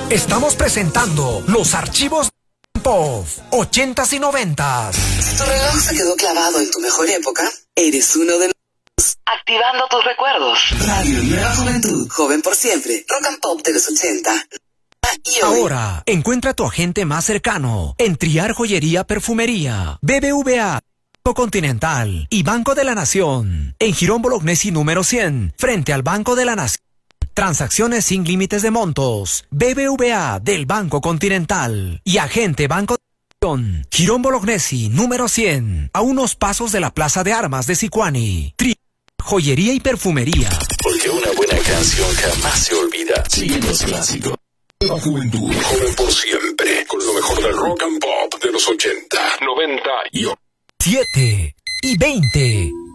Estamos presentando los archivos Pop 80s y 90s. Si tu reloj se quedó clavado en tu mejor época, eres uno de nosotros. Activando tus recuerdos. Radio Nueva Juventud. Joven por siempre. Rock and Pop de los 80. Y hoy. Ahora, encuentra a tu agente más cercano en Triar Joyería Perfumería, BBVA, Banco Continental y Banco de la Nación. En Girón Bolognesi número 100, frente al Banco de la Nación. Transacciones sin límites de montos. BBVA del Banco Continental y Agente Banco de la Nación. Girón Bolognesi número 100, a unos pasos de la Plaza de Armas de Sicuani. Triar Joyería y Perfumería. Porque una buena canción jamás se olvida. Siguen los clásicos. La juventud, joven por siempre, con lo mejor del rock and pop de los 80, 90 y 7 y 20.